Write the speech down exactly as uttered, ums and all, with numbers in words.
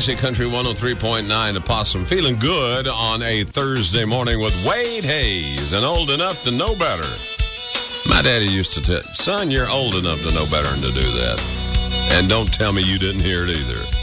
Classic Country one oh three point nine, The Possum. Feeling good on a Thursday morning with Wade Hayes, and old enough to know better. My daddy used to tell, son, you're old enough to know better than to do that. And don't tell me you didn't hear it either.